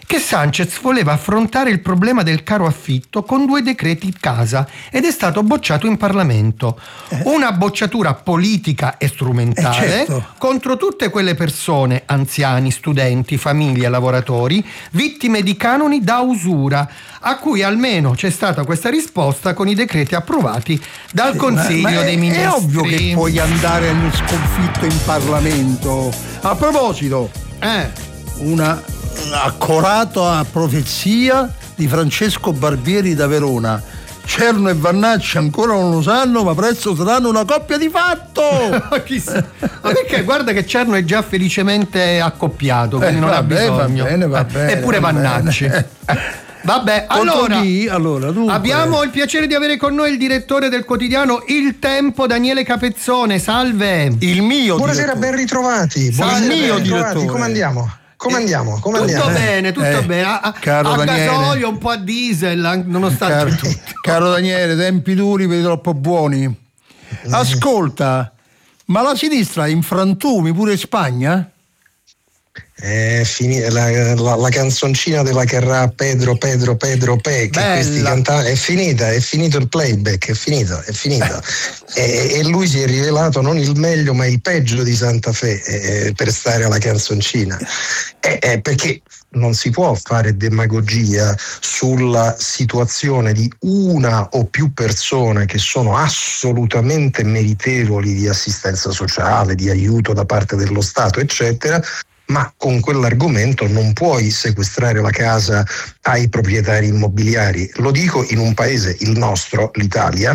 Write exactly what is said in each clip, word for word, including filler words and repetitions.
che Sanchez voleva affrontare il problema del caro affitto con due decreti casa ed è stato bocciato in Parlamento. Una bocciatura politica e strumentale eh certo. contro tutte quelle persone, anziani, studenti, famiglie, lavoratori, vittime di canoni da usura, a cui almeno c'è stata questa risposta con i decreti approvati dal Consiglio ma, ma dei è, Ministri. È ovvio che puoi andare in sconfitto in Parlamento. A proposito, eh. una accorata profezia di Francesco Barbieri da Verona. Cerno e Vannacci ancora non lo sanno, ma presto saranno una coppia di fatto. Chissà. Ma perché guarda che Cerno è già felicemente accoppiato, quindi eh, non ha vabbè, bisogno. Va bene, va bene, eppure va Vannacci. bene. Vabbè, allora, allora dunque. abbiamo il piacere di avere con noi il direttore del quotidiano Il Tempo, Daniele Capezzone. Salve. Il mio Buonasera, direttore. ben ritrovati. Salve, Buonasera, il mio ben ritrovati. direttore. Come andiamo? Come andiamo? Come tutto andiamo? bene, tutto Eh, bene. A, caro a Daniele. gasolio, un po' a diesel, nonostante Caro, tutto. caro Daniele, tempi duri per i troppo buoni. Ascolta, ma la sinistra è in frantumi pure in Spagna? È finita la, la, la canzoncina della Carrà Pedro Pedro Pedro Pe che Bella. questi cantavano è finita, è finito il playback, è finito, è finito. e, e lui si è rivelato non il meglio ma il peggio di Santa Fe eh, per stare alla canzoncina. Eh, eh, perché non si può fare demagogia sulla situazione di una o più persone che sono assolutamente meritevoli di assistenza sociale, di aiuto da parte dello Stato, eccetera. Ma con quell'argomento non puoi sequestrare la casa ai proprietari immobiliari. Lo dico in un paese, il nostro, l'Italia,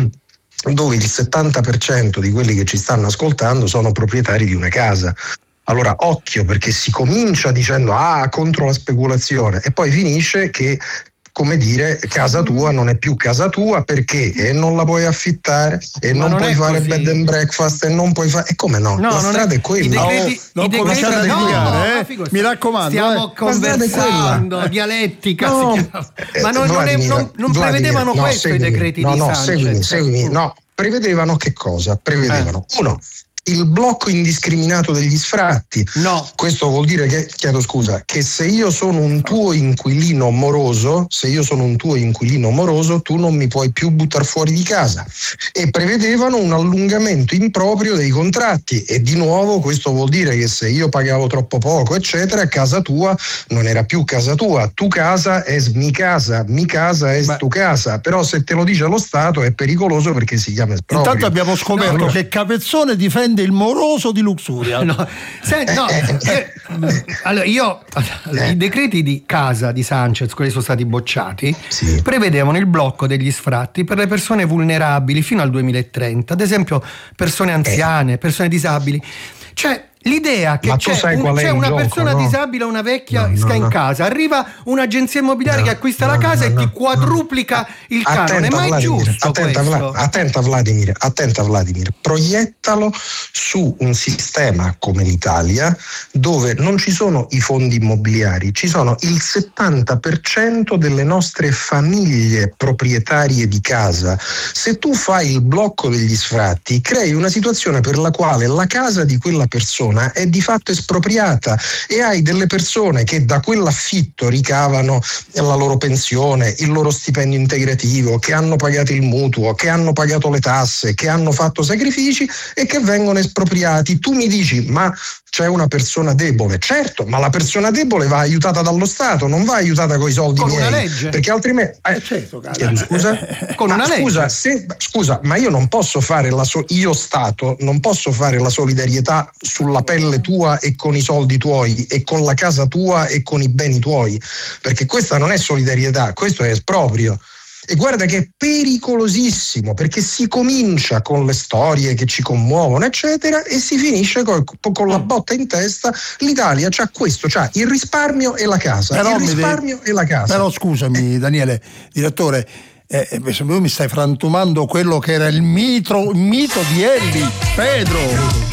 dove il settanta per cento di quelli che ci stanno ascoltando sono proprietari di una casa. Allora occhio, perché si comincia dicendo ah contro la speculazione e poi finisce che, come dire, casa tua non è più casa tua perché e non la puoi affittare e Ma non, non puoi è fare così. bed and breakfast e non puoi fare e come no, No, la non strada è, è- quella. i decreti- No, non i decreti- cominciate a no, litigare, ma eh. figurati. Mi raccomando, Stiamo eh. conversando, Ma dialettica No, si chiama. eh, Ma non, non, è- Vladimir, non- non Vladimir, prevedevano no, questo seguimi. i decreti no, di no, Sanchez. seguimi, seguimi. No, prevedevano che cosa? Prevedevano uno il blocco indiscriminato degli sfratti. No. Questo vuol dire che, chiedo scusa, che se io sono un tuo inquilino moroso, se io sono un tuo inquilino moroso, tu non mi puoi più buttare fuori di casa. E prevedevano un allungamento improprio dei contratti e di nuovo questo vuol dire che se io pagavo troppo poco, eccetera, casa tua non era più casa tua. Tu casa è mi casa, mi casa è Beh. tu casa. Però se te lo dice lo Stato è pericoloso perché si chiama esproprio. Intanto abbiamo scoperto No, che Capezzone difende il moroso di Luxuria. No, se- no, eh, allora io allora, i decreti di casa di Sanchez, quelli sono stati bocciati, Sì. prevedevano il blocco degli sfratti per le persone vulnerabili fino al duemilatrenta, ad esempio persone anziane, persone disabili. Cioè l'idea che Ma tu c'è, sai un- qual è c'è il una gioco, persona no? disabile o una vecchia No, sta no, in no. casa, arriva un'agenzia immobiliare No, che acquista no, la casa no, e no, ti quadruplica no. il canone. Attenta, Ma è Vladimir, giusto attenta, questo? Vla- attenta Vladimir, attenta Vladimir, proiettalo su un sistema come l'Italia dove non ci sono i fondi immobiliari, ci sono il settanta per cento delle nostre famiglie proprietarie di casa. Se tu fai il blocco degli sfratti, crei una situazione per la quale la casa di quella persona è di fatto espropriata e hai delle persone che da quell'affitto ricavano la loro pensione, il loro stipendio integrativo, che hanno pagato il mutuo, che hanno pagato le tasse, che hanno fatto sacrifici e che vengono espropriati. Tu mi dici, ma c'è una persona debole. Certo, ma la persona debole va aiutata dallo Stato, non va aiutata coi soldi Con miei. una legge. Perché altrimenti eh, certo, cara. chiedo scusa? Con Ma una scusa, legge. se, scusa, ma io non posso fare la so- io Stato non posso fare la solidarietà sulla pelle tua e con i soldi tuoi e con la casa tua e con i beni tuoi, perché questa non è solidarietà, questo è esproprio. E guarda che è pericolosissimo, perché si comincia con le storie che ci commuovono, eccetera, e si finisce con, con la botta in testa. L'Italia c'ha questo, c'ha il risparmio e la casa, Però il mi risparmio devi- e la casa. Però scusami, Daniele, direttore, eh, eh, tu mi stai frantumando quello che era il mito, il mito di Elli, Pedro.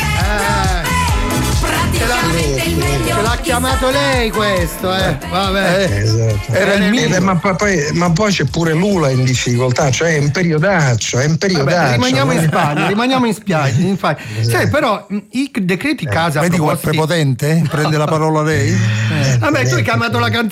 Ce l'ha, ce l'ha chiamato lei questo, eh. Vabbè. Eh, Esatto. era il Eh, mito. ma, poi, ma poi c'è pure Lula in difficoltà, cioè è un periodaccio, è un periodaccio. Vabbè, rimaniamo in no? Spagna, rimaniamo in Spagna. In Spagna. Sai, però mh, i decreti casa Vedi qual proposti- prepotente? Prende la parola lei? Vabbè, tu hai chiamato la canzone